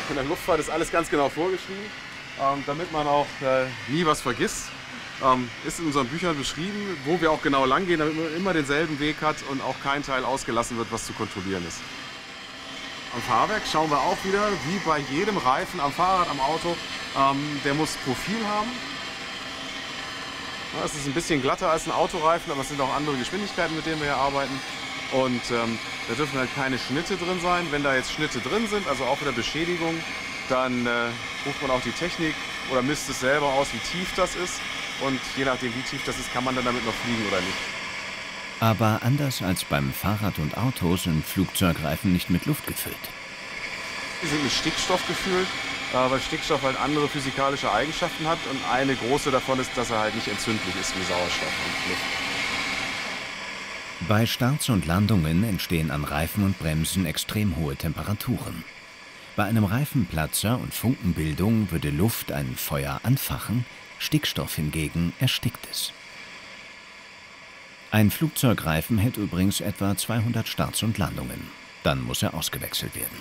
In der Luftfahrt ist alles ganz genau vorgeschrieben, damit man auch nie was vergisst. Ist in unseren Büchern beschrieben, wo wir auch genau lang gehen, damit man immer denselben Weg hat und auch kein Teil ausgelassen wird, was zu kontrollieren ist. Am Fahrwerk schauen wir auch wieder, wie bei jedem Reifen am Fahrrad, am Auto, der muss Profil haben. Ja, es ist ein bisschen glatter als ein Autoreifen, aber es sind auch andere Geschwindigkeiten, mit denen wir hier arbeiten. Und da dürfen halt keine Schnitte drin sein. Wenn da jetzt Schnitte drin sind, also auch wieder Beschädigung, dann ruft man auch die Technik oder misst es selber aus, wie tief das ist. Und je nachdem, wie tief das ist, kann man dann damit noch fliegen oder nicht. Aber anders als beim Fahrrad und Auto sind Flugzeugreifen nicht mit Luft gefüllt. Die sind mit Stickstoff gefüllt, weil Stickstoff halt andere physikalische Eigenschaften hat. Und eine große davon ist, dass er halt nicht entzündlich ist wie Sauerstoff und Luft. Bei Starts und Landungen entstehen an Reifen und Bremsen extrem hohe Temperaturen. Bei einem Reifenplatzer und Funkenbildung würde Luft ein Feuer anfachen, Stickstoff hingegen erstickt es. Ein Flugzeugreifen hält übrigens etwa 200 Starts und Landungen. Dann muss er ausgewechselt werden.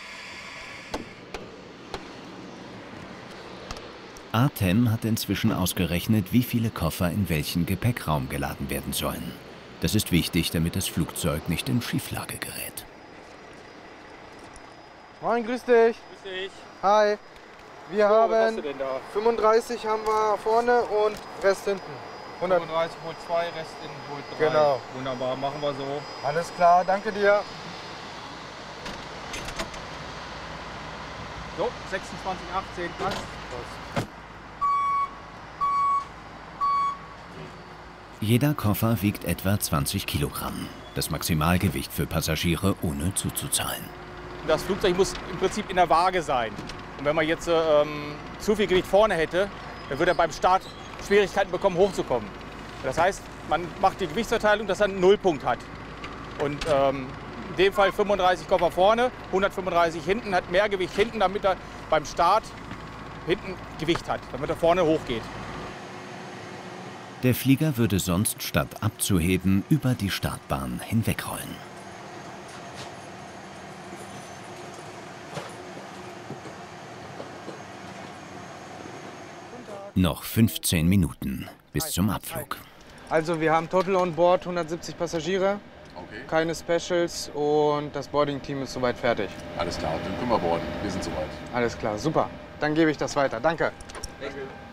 ATEM hat inzwischen ausgerechnet, wie viele Koffer in welchen Gepäckraum geladen werden sollen. Das ist wichtig, damit das Flugzeug nicht in Schieflage gerät. Moin, grüß dich. Grüß dich. Hi. Wir haben was hast du denn da? 35 haben wir vorne und Rest hinten. 35 holt 2, Rest in holt 3. Genau. Wunderbar, machen wir so. Alles klar, danke dir. So, 26, 18, passt. Jeder Koffer wiegt etwa 20 Kilogramm. Das Maximalgewicht für Passagiere ohne zuzuzahlen. Das Flugzeug muss im Prinzip in der Waage sein. Und wenn man jetzt zu viel Gewicht vorne hätte, dann würde er beim Start Schwierigkeiten bekommen, hochzukommen. Das heißt, man macht die Gewichtsverteilung, dass er einen Nullpunkt hat. Und in dem Fall 35 Koffer vorne, 135 hinten, hat mehr Gewicht hinten, damit er beim Start hinten Gewicht hat, damit er vorne hochgeht. Der Flieger würde sonst statt abzuheben über die Startbahn hinwegrollen. Noch 15 Minuten bis zum Abflug. Also wir haben total on board 170 Passagiere, Okay. keine Specials und das Boarding-Team ist soweit fertig. Alles klar, dann können wir boarden. Wir sind soweit. Alles klar, super. Dann gebe ich das weiter. Danke. Danke.